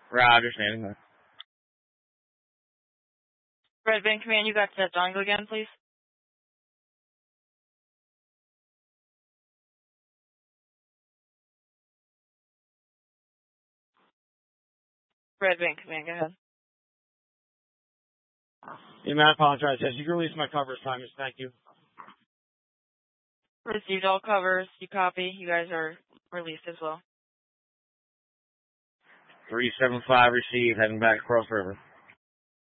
Roger, standing by. Red Band Command, you got that dongle again, please? Red Band Command, go ahead. Yeah, man, I apologize. Yes, you can release my cover assignments. Thank you. Received all covers. You copy. You guys are released as well. 375 received, heading back across river.